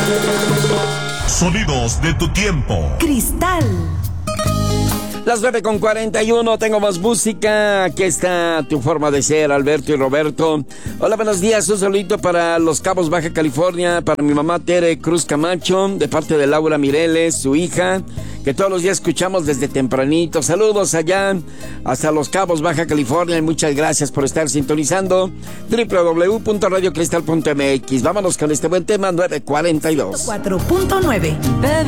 Sonidos de tu tiempo. Cristal. Las 9:41, tengo más música. Aquí está Tu Forma de Ser, Alberto y Roberto. Hola, buenos días. Un saludito para Los Cabos, Baja California, para mi mamá Tere Cruz Camacho, de parte de Laura Mireles, su hija, que todos los días escuchamos desde tempranito. Saludos allá hasta Los Cabos, Baja California, y muchas gracias por estar sintonizando www.radiocristal.mx. Vámonos con este buen tema, 9:42. 4.9.